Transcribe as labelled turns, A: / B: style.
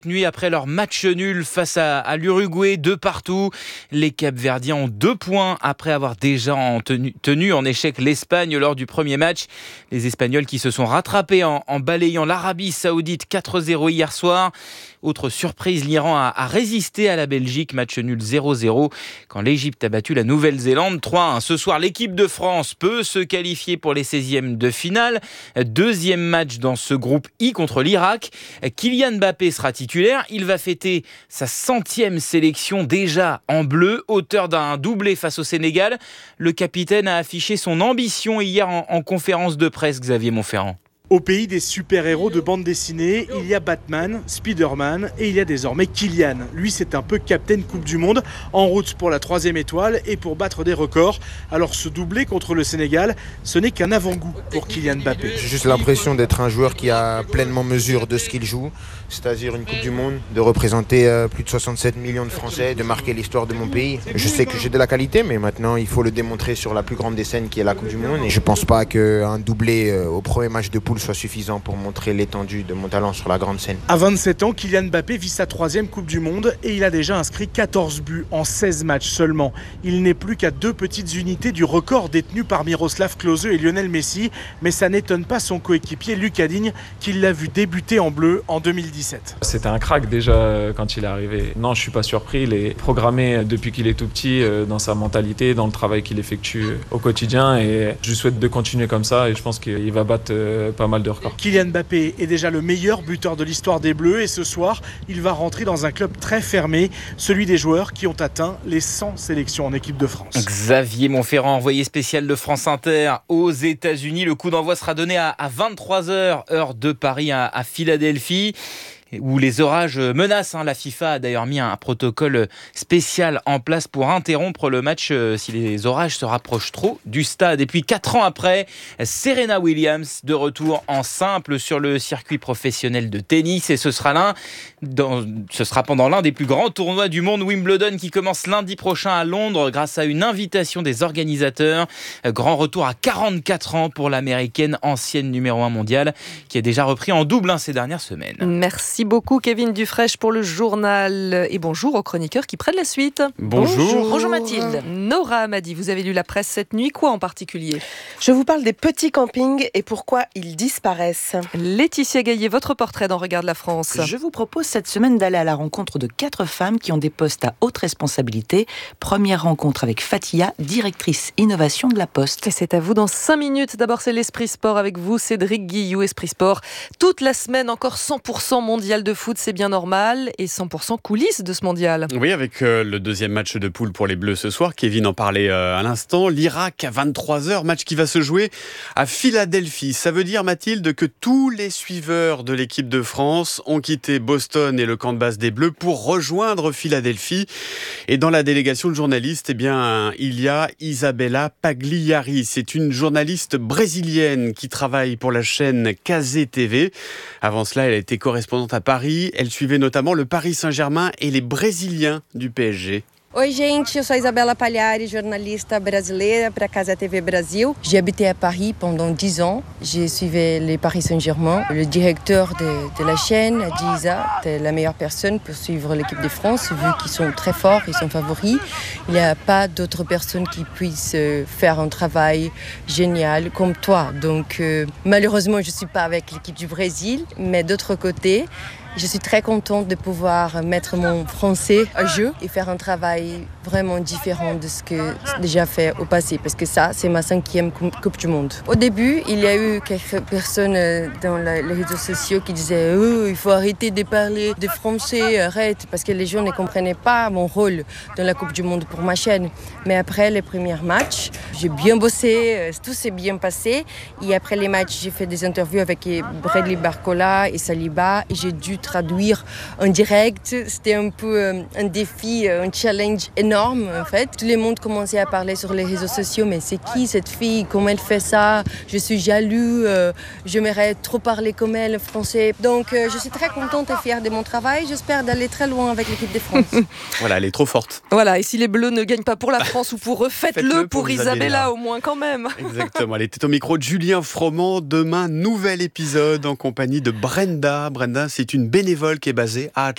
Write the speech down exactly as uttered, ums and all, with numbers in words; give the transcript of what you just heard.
A: Nuit après leur match nul face à, à l'Uruguay, deux partout. Les Capverdiens ont deux points après avoir déjà en tenu, tenu en échec l'Espagne lors du premier match. Les Espagnols qui se sont rattrapés en, en balayant l'Arabie Saoudite quatre zéro hier soir. Autre surprise, l'Iran a, a résisté à la Belgique, match nul zéro zéro quand l'Égypte a battu la Nouvelle-Zélande trois un. Ce soir, l'équipe de France peut se qualifier pour les seizièmes de finale. Deuxième match dans ce groupe I contre l'Irak. Kylian Mbappé sera titulaire. Il va fêter sa centième sélection déjà en bleu, auteur d'un doublé face au Sénégal. Le capitaine a affiché son ambition hier en, en conférence de presse, Xavier Monferrand.
B: Au pays des super-héros de bande dessinée, il y a Batman, Spider-Man et il y a désormais Kylian. Lui, c'est un peu Captain Coupe du Monde, en route pour la troisième étoile et pour battre des records. Alors ce doublé contre le Sénégal, ce n'est qu'un avant-goût pour Kylian Mbappé.
C: J'ai juste l'impression d'être un joueur qui a pleinement mesure de ce qu'il joue, c'est-à-dire une Coupe du Monde, de représenter euh, plus de soixante-sept millions de Français, de marquer l'histoire de mon pays. Je sais que j'ai de la qualité, mais maintenant il faut le démontrer sur la plus grande des scènes qui est la Coupe du Monde. Et je ne pense pas qu'un doublé euh, au premier match de poule soit suffisant pour montrer l'étendue de mon talent sur la grande scène.
B: À vingt-sept ans, Kylian Mbappé vit sa troisième Coupe du Monde et il a déjà inscrit quatorze buts en seize matchs seulement. Il n'est plus qu'à deux petites unités du record détenu par Miroslav Klose et Lionel Messi, mais ça n'étonne pas son coéquipier Lucas Digne qui l'a vu débuter en bleu en deux mille dix-sept.
D: C'était un crack déjà quand il est arrivé. Non, je suis pas surpris, il est programmé depuis qu'il est tout petit dans sa mentalité, dans le travail qu'il effectue au quotidien et je lui souhaite de continuer comme ça et je pense qu'il va battre pas mal de records.
B: Kylian Mbappé est déjà le meilleur buteur de l'histoire des Bleus et ce soir, il va rentrer dans un club très fermé, celui des joueurs qui ont atteint les cent sélections en équipe de France.
A: Xavier Monferrand, envoyé spécial de France Inter aux États-Unis. Le coup d'envoi sera donné à, à vingt-trois heures, heure de Paris à, à Philadelphie, où les orages menacent. La FIFA a d'ailleurs mis un protocole spécial en place pour interrompre le match si les orages se rapprochent trop du stade. Et puis quatre ans après, Serena Williams de retour en simple sur le circuit professionnel de tennis. Et ce sera, l'un, dans, ce sera pendant l'un des plus grands tournois du monde, Wimbledon, qui commence lundi prochain à Londres grâce à une invitation des organisateurs. Grand retour à quarante-quatre ans pour l'américaine ancienne numéro un mondiale qui a déjà repris en double hein, ces dernières semaines.
E: Merci. Merci beaucoup Kevin Dufraîche pour le journal et bonjour aux chroniqueurs qui prennent la suite.
A: Bonjour.
E: Bonjour, bonjour Mathilde. Nora Amadi, vous avez lu la presse cette nuit, quoi en particulier ?
F: Je vous parle des petits campings et pourquoi ils disparaissent.
E: Laetitia Gaillet, votre portrait dans Regarde la France.
G: Je vous propose cette semaine d'aller à la rencontre de quatre femmes qui ont des postes à haute responsabilité. Première rencontre avec Fatia, directrice innovation de la Poste.
E: Et c'est à vous dans cinq minutes. D'abord c'est l'Esprit Sport avec vous, Cédric Guillou. Esprit Sport, toute la semaine encore cent pour cent mondial de foot, c'est bien normal, et cent pour cent coulisses de ce mondial.
H: Oui, avec euh, le deuxième match de poule pour les Bleus ce soir, Kevin en parlait euh, à l'instant, l'Irak à vingt-trois heures, match qui va se jouer à Philadelphie. Ça veut dire, Mathilde, que tous les suiveurs de l'équipe de France ont quitté Boston et le camp de base des Bleus pour rejoindre Philadelphie. Et dans la délégation de journalistes, eh bien, il y a Isabella Pagliari. C'est une journaliste brésilienne qui travaille pour la chaîne Cazé T V. Avant cela, elle a été correspondante à Paris. Elle suivait notamment le Paris Saint-Germain et les Brésiliens du P S G.
I: Oi gente, eu sou Isabella Pagliari, journaliste brasileira para Cazé T V Brasil. J'ai habité à Paris pendant dix ans. J'ai suivi les Paris Saint-Germain. Le directeur de, de la chaîne a dit Isa, t'es la meilleure personne pour suivre l'équipe de France, vu qu'ils sont très forts, ils sont favoris. Il n'y a pas d'autres personnes qui puissent faire un travail génial comme toi. Donc euh, malheureusement, je ne suis pas avec l'équipe du Brésil, mais d'autre côté, je suis très contente de pouvoir mettre mon français à jeu et faire un travail vraiment différent de ce que j'ai déjà fait au passé, parce que ça, c'est ma cinquième Coupe du Monde. Au début, il y a eu quelques personnes dans les réseaux sociaux qui disaient oh, « il faut arrêter de parler de français, arrête », parce que les gens ne comprenaient pas mon rôle dans la Coupe du Monde pour ma chaîne. Mais après les premiers matchs, j'ai bien bossé, tout s'est bien passé. Et après les matchs, j'ai fait des interviews avec Bradley Barcola et Saliba et j'ai dû traduire en direct. C'était un peu un défi, un challenge énorme en fait. Tout le monde commençait à parler sur les réseaux sociaux, mais c'est qui cette fille? Comment elle fait ça? Je suis jaloux, euh, j'aimerais trop parler comme elle français. Donc euh, je suis très contente et fière de mon travail. J'espère d'aller très loin avec l'équipe de France.
H: Voilà, elle est trop forte.
E: Voilà, et si les Bleus ne gagnent pas pour la France ou pour eux, faites-le,
H: faites-le
E: pour,
H: pour
E: Isabella,
H: Isabella
E: au moins quand même.
H: Exactement, elle était au micro de Julien Froment. Demain, nouvel épisode en compagnie de Brenda. Brenda, c'est une bénévole qui est basée à Atlanta.